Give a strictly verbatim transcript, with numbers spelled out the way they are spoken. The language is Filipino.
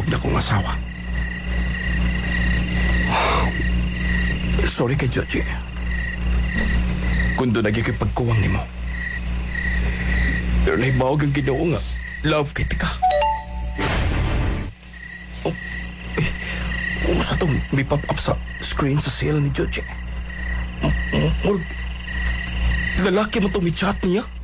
na kong asawa. Sorry kay Georgie. Kung doon nagkikipagkuwang ni mo. Pero naibawag ang ginoo nga. Love kay tika. Oh, eh, oh, sa itong may pop-up sa screen sa cell ni Georgie. Murag, lalaki mo itong may chat niya?